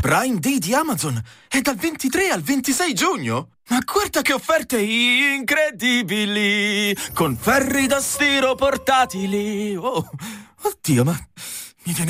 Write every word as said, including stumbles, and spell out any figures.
Prime Day di Amazon è dal ventitré al ventisei giugno. Ma guarda che offerte incredibili, con ferri da stiro portatili. Oh, oddio, ma mi viene